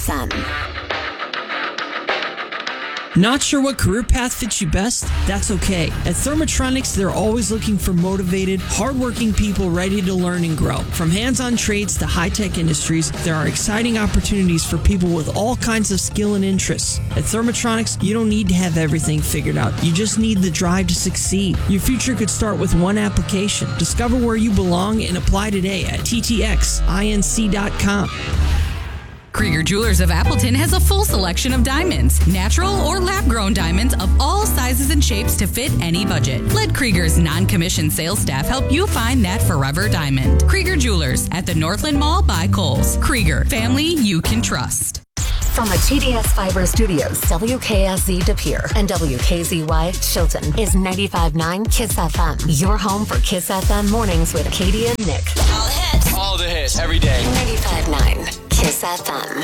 FM. Not sure what career path fits you best? That's okay. At Thermotronics, they're always looking for motivated, hardworking people ready to learn and grow. From hands-on trades to high-tech industries, there are exciting opportunities for people with all kinds of skill and interests. At Thermotronics, you don't need to have everything figured out. You just need the drive to succeed. Your future could start with one application. Discover where you belong and apply today at ttxinc.com. Krieger Jewelers of Appleton has a full selection of diamonds, natural or lab-grown diamonds of all sizes and shapes to fit any budget. Let Krieger's non-commissioned sales staff help you find that forever diamond. Krieger Jewelers at the Northland Mall by Kohl's. Krieger, family you can trust. From the TDS Fiber Studios, WKSZ De Pere and WKZY Chilton is 95.9 KISS FM. Your home for KISS FM mornings with Katie and Nick. All the hits every day. 95.9 KISS FM.